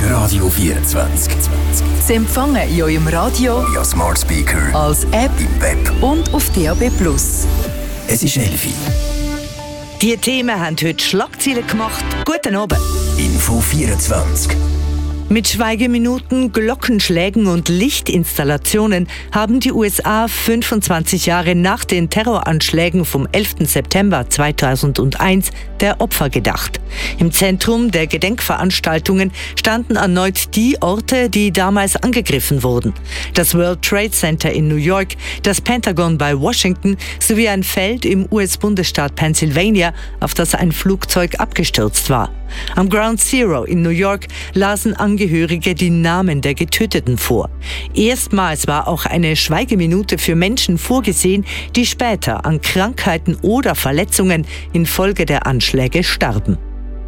Radio 24. Sie empfangen in eurem Radio, via Smart Speaker, als App im Web und auf DAB+. Es ist 11 Uhr. Die Themen haben heute Schlagzeilen gemacht. Guten Abend. Info 24. Mit Schweigeminuten, Glockenschlägen und Lichtinstallationen haben die USA 25 Jahre nach den Terroranschlägen vom 11. September 2001 der Opfer gedacht. Im Zentrum der Gedenkveranstaltungen standen erneut die Orte, die damals angegriffen wurden. Das World Trade Center in New York, das Pentagon bei Washington sowie ein Feld im US-Bundesstaat Pennsylvania, auf das ein Flugzeug abgestürzt war. Am Ground Zero in New York lasen Angehörige die Namen der Getöteten vor. Erstmals war auch eine Schweigeminute für Menschen vorgesehen, die später an Krankheiten oder Verletzungen infolge der Anschläge starben.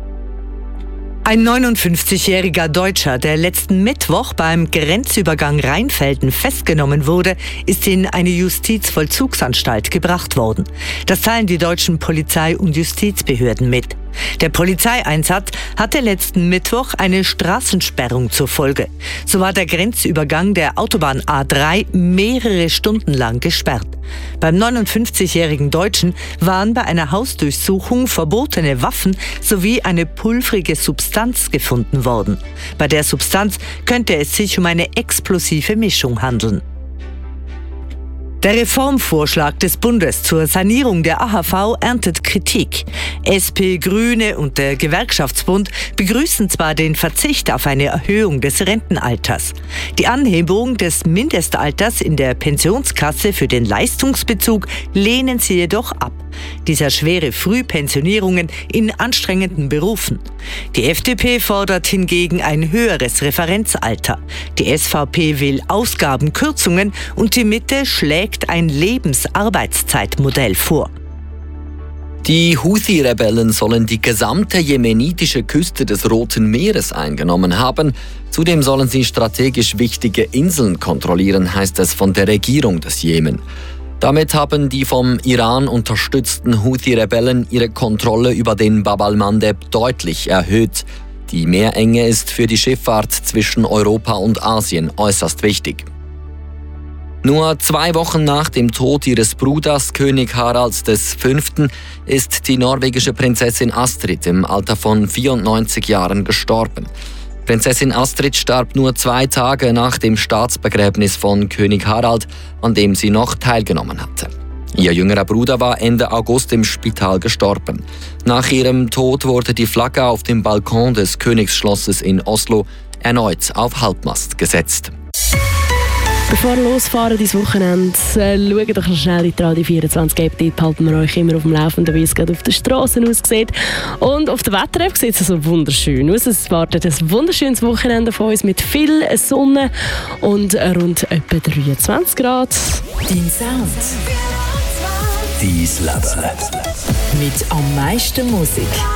Ein 59-jähriger Deutscher, der letzten Mittwoch beim Grenzübergang Rheinfelden festgenommen wurde, ist in eine Justizvollzugsanstalt gebracht worden. Das teilen die deutschen Polizei- und Justizbehörden mit. Der Polizeieinsatz hatte letzten Mittwoch eine Straßensperrung zur Folge. So war der Grenzübergang der Autobahn A3 mehrere Stunden lang gesperrt. Beim 59-jährigen Deutschen waren bei einer Hausdurchsuchung verbotene Waffen sowie eine pulvrige Substanz gefunden worden. Bei der Substanz könnte es sich um eine explosive Mischung handeln. Der Reformvorschlag des Bundes zur Sanierung der AHV erntet Kritik. SP, Grüne und der Gewerkschaftsbund begrüßen zwar den Verzicht auf eine Erhöhung des Rentenalters. Die Anhebung des Mindestalters in der Pensionskasse für den Leistungsbezug lehnen sie jedoch ab. Dies erschwere Frühpensionierungen in anstrengenden Berufen. Die FDP fordert hingegen ein höheres Referenzalter. Die SVP will Ausgabenkürzungen und die Mitte schlägt ein Lebensarbeitszeitmodell vor. Die Houthi-Rebellen sollen die gesamte jemenitische Küste des Roten Meeres eingenommen haben. Zudem sollen sie strategisch wichtige Inseln kontrollieren, heißt es von der Regierung des Jemen. Damit haben die vom Iran unterstützten Houthi-Rebellen ihre Kontrolle über den Bab al-Mandeb deutlich erhöht. Die Meerenge ist für die Schifffahrt zwischen Europa und Asien äußerst wichtig. Nur 2 Wochen nach dem Tod ihres Bruders, König Harald V., ist die norwegische Prinzessin Astrid im Alter von 94 Jahren gestorben. Prinzessin Astrid starb nur 2 Tage nach dem Staatsbegräbnis von König Harald, an dem sie noch teilgenommen hatte. Ihr jüngerer Bruder war Ende August im Spital gestorben. Nach ihrem Tod wurde die Flagge auf dem Balkon des Königsschlosses in Oslo erneut auf Halbmast gesetzt. Bevor wir losfahren dieses Wochenende, schaut doch schnell in die Radio 24 App. Dort halten wir euch immer auf dem Laufenden, wie es gerade auf den Straßen aussieht. Und auf der Wetter-App sieht es so wunderschön aus. Es wartet ein wunderschönes Wochenende von uns mit viel Sonne und rund etwa 23 Grad. Dein Sound. Dein Leben. Mit am meisten Musik.